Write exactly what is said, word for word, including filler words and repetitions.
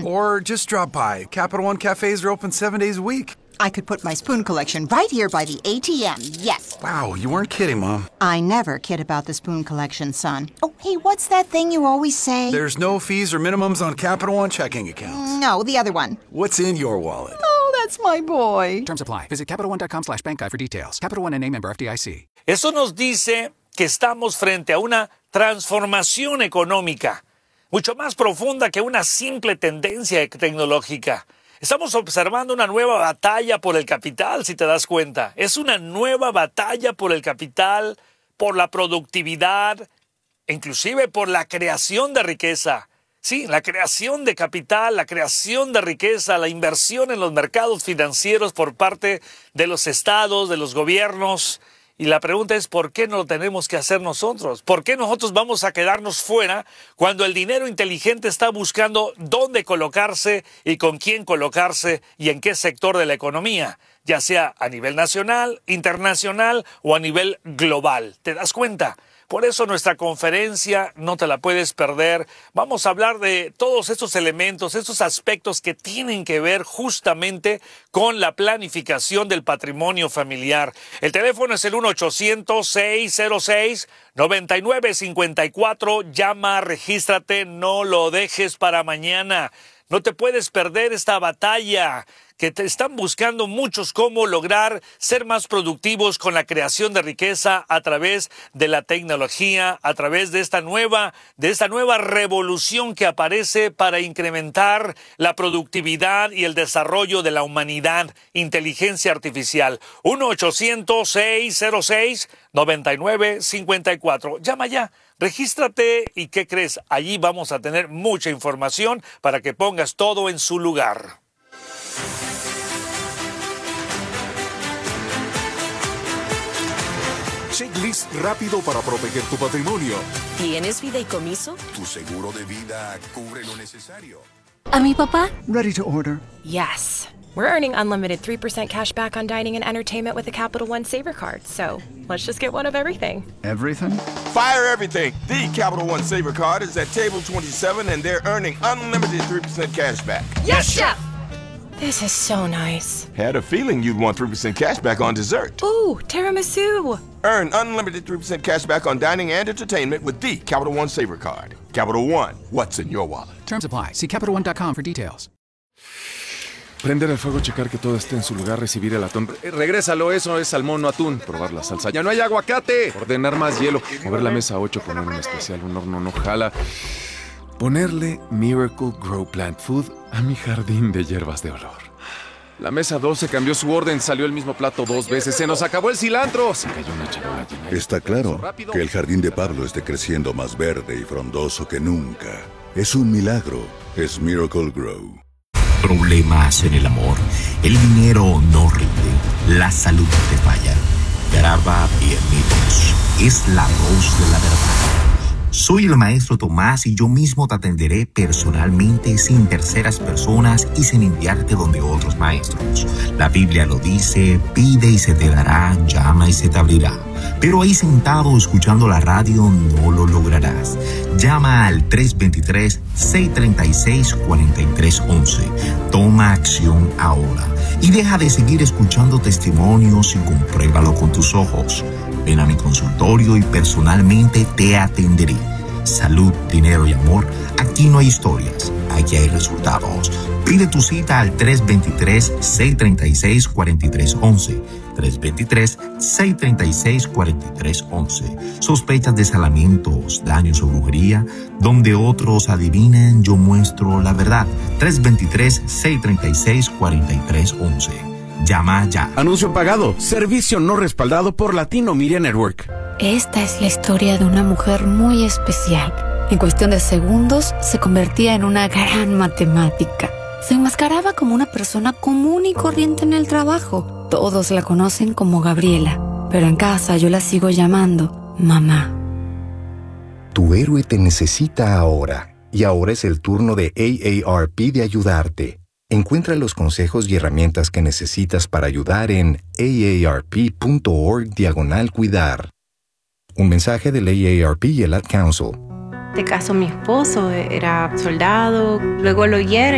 Or just drop by. Capital One cafes are open seven days a week. I could put my spoon collection right here by the A T M, yes. Wow, you weren't kidding, Mom. I never kid about the spoon collection, son. Oh, hey, what's that thing you always say? There's no fees or minimums on Capital One checking accounts. No, the other one. What's in your wallet? Oh, that's my boy. Terms apply. Visit CapitalOne.com slash bank guide for details. Capital One N A member F D I C. Eso nos dice que estamos frente a una transformación económica, mucho más profunda que una simple tendencia tecnológica. Estamos observando una nueva batalla por el capital, si te das cuenta. Es una nueva batalla por el capital, por la productividad, inclusive por la creación de riqueza. Sí, la creación de capital, la creación de riqueza, la inversión en los mercados financieros por parte de los estados, de los gobiernos. Y la pregunta es, ¿por qué no lo tenemos que hacer nosotros? ¿Por qué nosotros vamos a quedarnos fuera cuando el dinero inteligente está buscando dónde colocarse y con quién colocarse y en qué sector de la economía? Ya sea a nivel nacional, internacional o a nivel global. ¿Te das cuenta? Por eso nuestra conferencia no te la puedes perder. Vamos a hablar de todos estos elementos, estos aspectos que tienen que ver justamente con la planificación del patrimonio familiar. El teléfono es el uno ochocientos, seiscientos seis, noventa y nueve cincuenta y cuatro. Llama, regístrate, no lo dejes para mañana. No te puedes perder esta batalla que te están buscando muchos cómo lograr ser más productivos con la creación de riqueza a través de la tecnología, a través de esta nueva, de esta nueva revolución que aparece para incrementar la productividad y el desarrollo de la humanidad, inteligencia artificial. uno ochocientos, seiscientos seis, noventa y nueve cincuenta y cuatro. Llama ya. Regístrate y ¿qué crees? Allí vamos a tener mucha información para que pongas todo en su lugar. Checklist rápido para proteger tu patrimonio. ¿Tienes fideicomiso? Tu seguro de vida cubre lo necesario. ¿A mi papá? Ready to order. Yes. We're earning unlimited three percent cash back on dining and entertainment with a Capital One Saver Card. So let's just get one of everything. Everything? Fire everything. The Capital One Saver Card is at table twenty-seven and they're earning unlimited three percent cash back. Yes, Chef! This is so nice. Had a feeling you'd want three percent cash back on dessert. Ooh, tiramisu. Earn unlimited three percent cash back on dining and entertainment with the Capital One Saver Card. Capital One, what's in your wallet? Terms apply. See Capital One dot com for details. Prender el fuego, checar que todo esté en su lugar, recibir el atún. Eh, regrésalo, eso es salmón, no atún. Probar la salsa. ¡Ya no hay aguacate! Ordenar más hielo. Mover la mesa a ocho, poner un especial, un horno no jala. Ponerle Miracle Grow Plant Food a mi jardín de hierbas de olor. La mesa doce cambió su orden, salió el mismo plato dos veces. ¡Se nos acabó el cilantro! Se cayó una charola llena. Está claro que el jardín de Pablo esté creciendo más verde y frondoso que nunca. Es un milagro. Es Miracle Grow. Problemas en el amor, el dinero no rinde, la salud te falla. Graba Bienvenidos, es la voz de la verdad. Soy el maestro Tomás y yo mismo te atenderé personalmente sin terceras personas y sin enviarte donde otros maestros. La Biblia lo dice, pide y se te dará, llama y se te abrirá. Pero ahí sentado escuchando la radio no lo lograrás. Llama al tres dos tres, seis tres seis, cuatro tres uno uno. Toma acción ahora y deja de seguir escuchando testimonios y compruébalo con tus ojos. Ven a mi consultorio y personalmente te atenderé. Salud, dinero y amor. Aquí no hay historias, aquí hay resultados. Pide tu cita al tres dos tres, seis tres seis, cuatro tres uno uno. tres dos tres, seis tres seis, cuatro tres uno uno. Sospechas de salamientos, daños o brujería. Donde otros adivinan, yo muestro la verdad. tres dos tres, seis tres seis, cuatro tres uno uno. Llama ya. Anuncio pagado. Servicio no respaldado por Latino Media Network. Esta es la historia de una mujer muy especial. En cuestión de segundos, se convertía en una gran matemática. Se enmascaraba como una persona común y corriente en el trabajo. Todos la conocen como Gabriela, pero en casa yo la sigo llamando mamá. Tu héroe te necesita ahora, y ahora es el turno de A A R P de ayudarte. Encuentra los consejos y herramientas que necesitas para ayudar en aarp.org diagonal cuidar. Un mensaje del A A R P y el Ad Council. En este caso, mi esposo era soldado, luego lo hieren.